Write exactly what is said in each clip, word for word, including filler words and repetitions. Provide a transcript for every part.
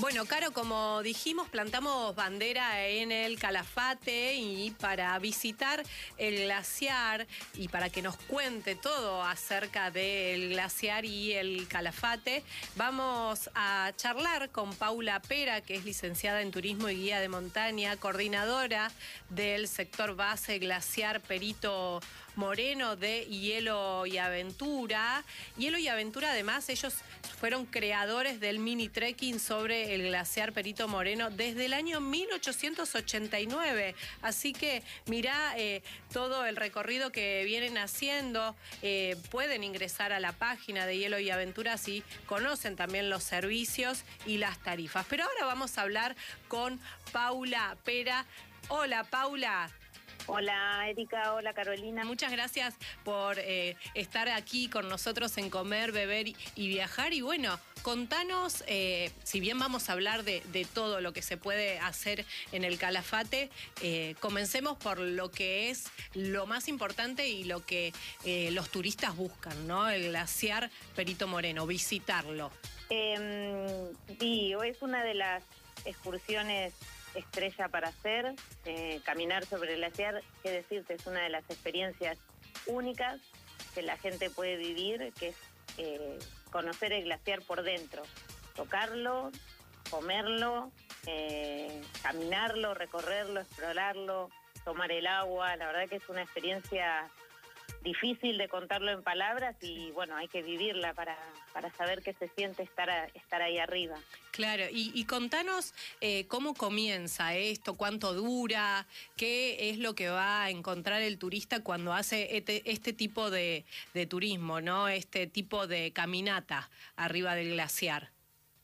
Bueno, Caro, como dijimos, plantamos bandera en el Calafate y para visitar el glaciar y para que nos cuente todo acerca del glaciar y el Calafate, vamos a charlar con Paula Pera, que es licenciada en Turismo y Guía de Montaña, coordinadora del sector base glaciar Perito Moreno de Hielo y Aventura. Hielo y Aventura, además, ellos fueron creadores del mini trekking sobre el glaciar Perito Moreno desde el año mil ochocientos ochenta y nueve. Así que mirá eh, todo el recorrido que vienen haciendo. Eh, pueden ingresar a la página de Hielo y Aventura si conocen también los servicios y las tarifas. Pero ahora vamos a hablar con Paula Pera. Hola, Paula. Hola Erika, hola Carolina. Muchas gracias por eh, estar aquí con nosotros en Comer, Beber y Viajar. Y bueno, contanos, eh, si bien vamos a hablar de, de todo lo que se puede hacer en el Calafate, eh, comencemos por lo que es lo más importante y lo que eh, los turistas buscan, ¿no? El glaciar Perito Moreno, visitarlo. Eh, sí, es una de las excursiones estrella para hacer, eh, caminar sobre el glaciar, qué decirte, es una de las experiencias únicas que la gente puede vivir, que es eh, conocer el glaciar por dentro, tocarlo, comerlo, eh, caminarlo, recorrerlo, explorarlo, tomar el agua. La verdad que es una experiencia difícil de contarlo en palabras y bueno, hay que vivirla para, para saber qué se siente estar, a, estar ahí arriba. Claro, y, y contanos eh, cómo comienza esto, cuánto dura, qué es lo que va a encontrar el turista cuando hace este, este tipo de, de turismo, ¿no? Este tipo de caminata arriba del glaciar.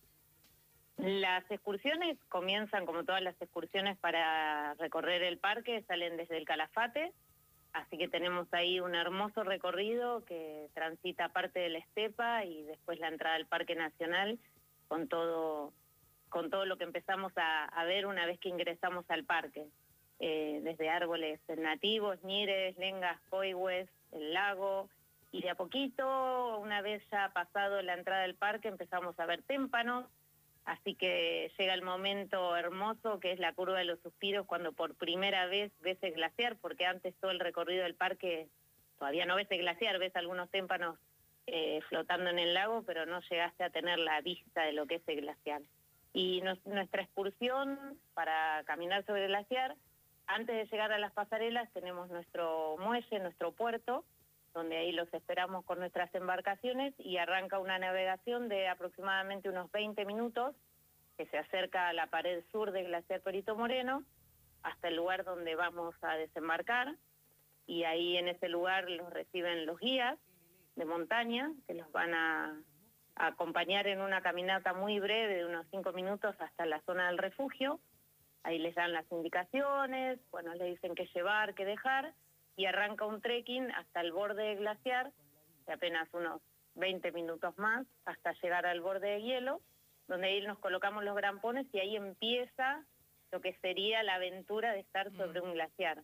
Las excursiones comienzan como todas las excursiones para recorrer el parque, salen desde el Calafate. Así que tenemos ahí un hermoso recorrido que transita parte de la estepa y después la entrada al Parque Nacional con todo, con todo lo que empezamos a, a ver una vez que ingresamos al parque. Eh, desde árboles nativos, ñires, lengas, coihues, el lago, y de a poquito, una vez ya pasado la entrada del parque, empezamos a ver témpanos. Así que llega el momento hermoso que es la curva de los suspiros cuando por primera vez ves el glaciar, porque antes todo el recorrido del parque todavía no ves el glaciar, ves algunos témpanos eh, flotando en el lago, pero no llegaste a tener la vista de lo que es el glaciar. Y nos, nuestra excursión para caminar sobre el glaciar, antes de llegar a las pasarelas tenemos nuestro muelle, nuestro puerto, donde ahí los esperamos con nuestras embarcaciones y arranca una navegación de aproximadamente unos veinte minutos que se acerca a la pared sur del glaciar Perito Moreno hasta el lugar donde vamos a desembarcar, y ahí en ese lugar los reciben los guías de montaña que los van a, a acompañar en una caminata muy breve de unos cinco minutos hasta la zona del refugio. Ahí les dan las indicaciones, bueno, les dicen qué llevar, qué dejar, y arranca un trekking hasta el borde del glaciar, de apenas unos veinte minutos más, hasta llegar al borde de hielo, donde ahí nos colocamos los grampones y ahí empieza lo que sería la aventura de estar sobre un glaciar.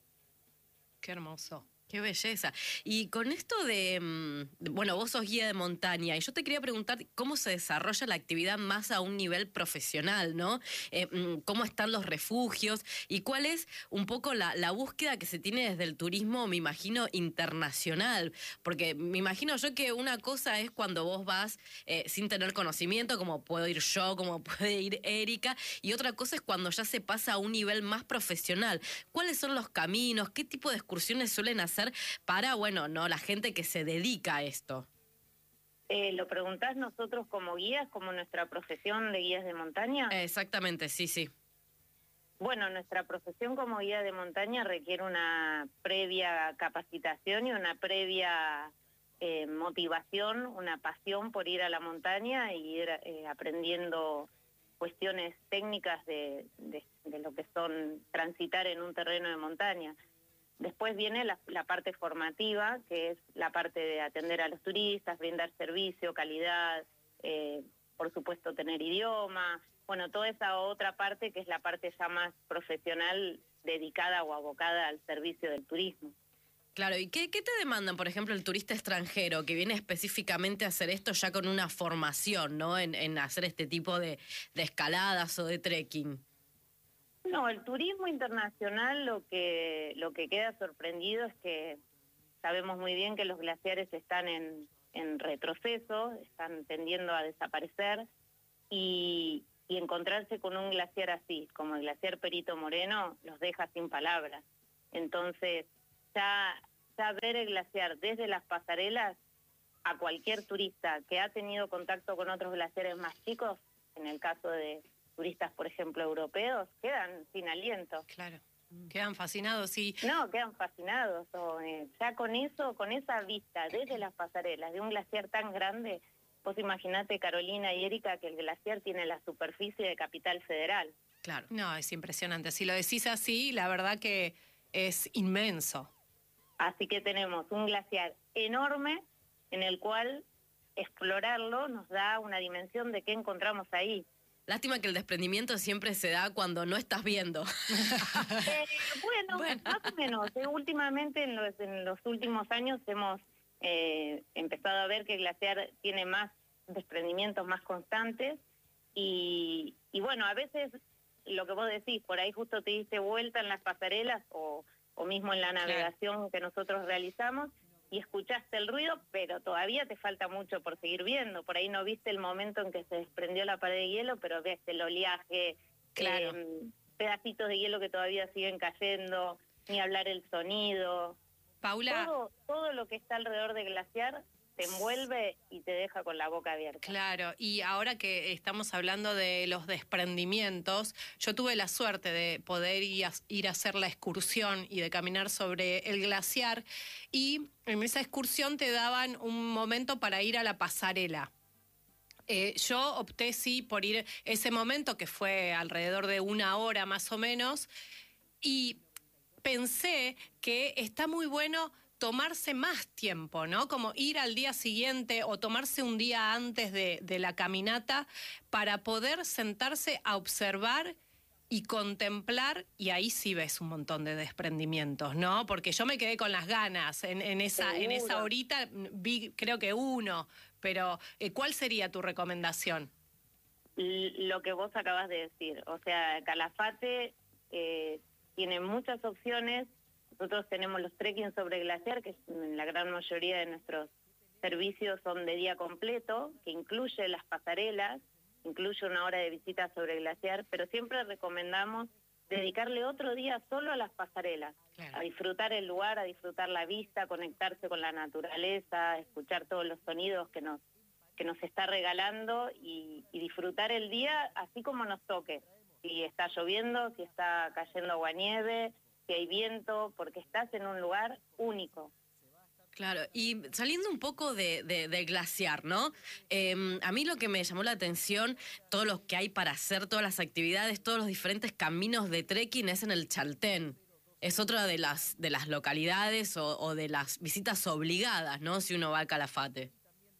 Qué hermoso. Qué belleza. Y con esto de, de, bueno, vos sos guía de montaña, y yo te quería preguntar cómo se desarrolla la actividad más a un nivel profesional, ¿no? Eh, ¿Cómo están los refugios? Y cuál es un poco la, la búsqueda que se tiene desde el turismo, me imagino, internacional. Porque me imagino yo que una cosa es cuando vos vas eh, sin tener conocimiento, como puedo ir yo, como puede ir Erika, y otra cosa es cuando ya se pasa a un nivel más profesional. ¿Cuáles son los caminos? ¿Qué tipo de excursiones suelen hacer para, bueno, no, la gente que se dedica a esto? Eh, ¿Lo preguntás nosotros como guías, como nuestra profesión de guías de montaña? Exactamente, sí, sí. Bueno, nuestra profesión como guía de montaña requiere una previa capacitación y una previa eh, motivación, una pasión por ir a la montaña y ir eh, aprendiendo cuestiones técnicas de, de, de lo que son transitar en un terreno de montaña. Después viene la, la parte formativa, que es la parte de atender a los turistas, brindar servicio, calidad, eh, por supuesto tener idioma, bueno, toda esa otra parte que es la parte ya más profesional dedicada o abocada al servicio del turismo. Claro, ¿y qué, qué te demandan, por ejemplo, el turista extranjero que viene específicamente a hacer esto ya con una formación, ¿no? En, en hacer este tipo de, de escaladas o de trekking. No, el turismo internacional lo que, lo que queda sorprendido es que sabemos muy bien que los glaciares están en, en retroceso, están tendiendo a desaparecer, y, y encontrarse con un glaciar así, como el glaciar Perito Moreno, los deja sin palabras. Entonces, ya, ya ver el glaciar desde las pasarelas, a cualquier turista que ha tenido contacto con otros glaciares más chicos, en el caso de turistas, por ejemplo, europeos, quedan sin aliento. Claro, quedan fascinados, sí. No, quedan fascinados. O, eh, ya con eso, con esa vista desde las pasarelas de un glaciar tan grande, vos imaginate, Carolina y Erika, que el glaciar tiene la superficie de Capital Federal. Claro. No, es impresionante. Si lo decís así, la verdad que es inmenso. Así que tenemos un glaciar enorme en el cual explorarlo nos da una dimensión de qué encontramos ahí. Lástima que el desprendimiento siempre se da cuando no estás viendo. Eh, bueno, bueno, más o menos. Eh, últimamente, en los, en los últimos años, hemos eh, empezado a ver que el glaciar tiene más desprendimientos más constantes y, y bueno, a veces lo que vos decís, por ahí justo te diste vuelta en las pasarelas o, o mismo en la navegación claro. que nosotros realizamos, y escuchaste el ruido, pero todavía te falta mucho por seguir viendo. Por ahí no viste el momento en que se desprendió la pared de hielo, pero ves el oleaje, claro. eh, pedacitos de hielo que todavía siguen cayendo, ni hablar el sonido. Paula. Todo, todo lo que está alrededor del glaciar te envuelve y te deja con la boca abierta. Claro, y ahora que estamos hablando de los desprendimientos, yo tuve la suerte de poder ir a, ir a hacer la excursión y de caminar sobre el glaciar, y en esa excursión te daban un momento para ir a la pasarela. Eh, yo opté sí por ir ese momento, que fue alrededor de una hora más o menos, y pensé que está muy bueno tomarse más tiempo, ¿no? Como ir al día siguiente o tomarse un día antes de, de la caminata para poder sentarse a observar y contemplar, y ahí sí ves un montón de desprendimientos, ¿no? Porque yo me quedé con las ganas, en, en, esa, en esa horita vi creo que uno, pero eh, ¿cuál sería tu recomendación? Lo que vos acabas de decir, o sea, Calafate eh, tiene muchas opciones. Nosotros tenemos los trekking sobre glaciar, que en la gran mayoría de nuestros servicios son de día completo, que incluye las pasarelas, incluye una hora de visita sobre glaciar, pero siempre recomendamos dedicarle otro día solo a las pasarelas, claro. a disfrutar el lugar, a disfrutar la vista, conectarse con la naturaleza, escuchar todos los sonidos que nos, que nos está regalando y, y disfrutar el día así como nos toque. Si está lloviendo, si está cayendo aguanieve, si hay viento, porque estás en un lugar único. Claro, y saliendo un poco de, de, del glaciar, ¿no? Eh, a mí lo que me llamó la atención, todo lo que hay para hacer, todas las actividades, todos los diferentes caminos de trekking es en el Chaltén. Es otra de las, de las localidades o, o de las visitas obligadas, ¿no? Si uno va al Calafate.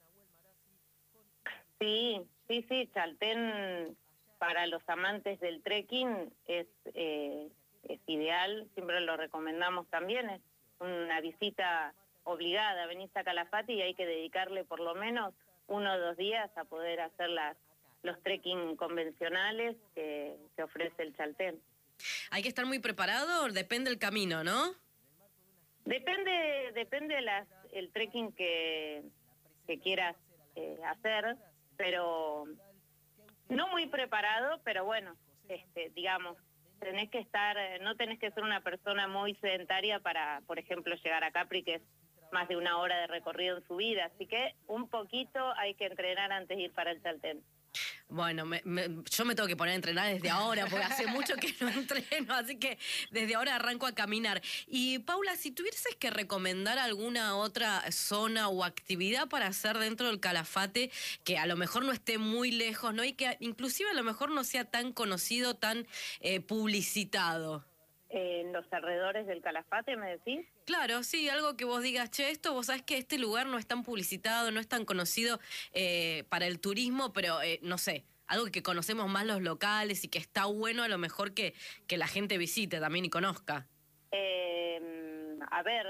Sí, sí, sí, Chaltén para los amantes del trekking es... Eh, es ideal, siempre lo recomendamos también, es una visita obligada. Venís a Calafate y hay que dedicarle por lo menos uno o dos días a poder hacer las, los trekking convencionales que, que ofrece el Chaltén. ¿Hay que estar muy preparado o depende del camino, no? Depende, depende las, el trekking que, que quieras eh, hacer, pero no muy preparado, pero bueno, este, digamos, tenés que estar, no tenés que ser una persona muy sedentaria para, por ejemplo, llegar a Capri, que es más de una hora de recorrido en su vida, así que un poquito hay que entrenar antes de ir para el Chaltén. Bueno, me, me, yo me tengo que poner a entrenar desde ahora, porque hace mucho que no entreno, así que desde ahora arranco a caminar. Y Paula, si tuvieses que recomendar alguna otra zona o actividad para hacer dentro del Calafate, que a lo mejor no esté muy lejos, ¿no? Y que inclusive a lo mejor no sea tan conocido, tan eh, publicitado. En los alrededores del Calafate, ¿me decís? Claro, sí, algo que vos digas, che, esto, vos sabés que este lugar no es tan publicitado, no es tan conocido eh, para el turismo, pero eh, no sé, algo que conocemos más los locales y que está bueno a lo mejor que, que la gente visite también y conozca. Eh, a ver,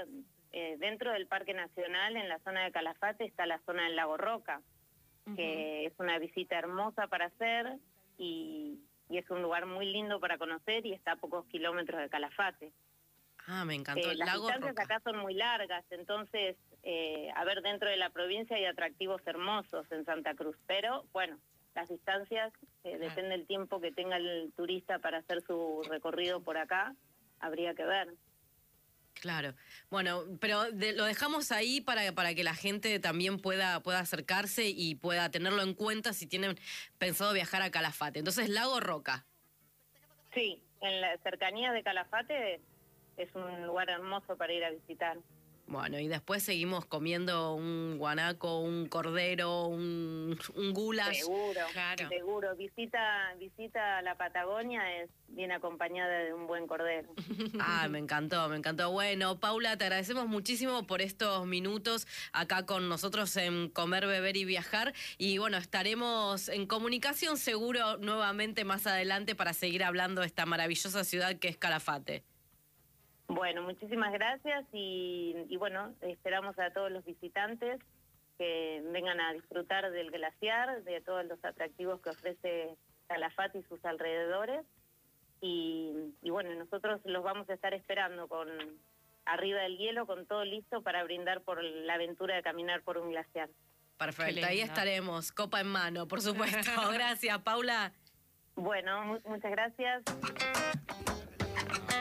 eh, dentro del Parque Nacional, en la zona de Calafate, está la zona del Lago Roca, uh-huh. que es una visita hermosa para hacer y, y es un lugar muy lindo para conocer y está a pocos kilómetros de Calafate. Ah, me encantó. Eh, las Lago distancias Roca. acá son muy largas, entonces, eh, a ver, dentro de la provincia hay atractivos hermosos en Santa Cruz, pero bueno, las distancias, eh, Claro. depende del tiempo que tenga el turista para hacer su recorrido por acá, habría que ver. Claro. Bueno, pero de, lo dejamos ahí para, para que la gente también pueda, pueda acercarse y pueda tenerlo en cuenta si tienen pensado viajar a Calafate. Entonces, Lago Roca. Sí, en la cercanía de Calafate es un lugar hermoso para ir a visitar. Bueno, y después seguimos comiendo un guanaco, un cordero, un, un goulash. Seguro, Claro. seguro. Visita, visita a la Patagonia es bien acompañada de un buen cordero. Ah, me encantó, me encantó. Bueno, Paula, te agradecemos muchísimo por estos minutos acá con nosotros en Comer, Beber y Viajar. Y bueno, estaremos en comunicación seguro nuevamente más adelante para seguir hablando de esta maravillosa ciudad que es Calafate. Bueno, muchísimas gracias y, y bueno, esperamos a todos los visitantes que vengan a disfrutar del glaciar, de todos los atractivos que ofrece Calafate y sus alrededores. Y, y bueno, nosotros los vamos a estar esperando con arriba del hielo, con todo listo para brindar por la aventura de caminar por un glaciar. Perfecto, ahí estaremos, copa en mano, por supuesto. Gracias, Paula. Bueno, mu- muchas gracias.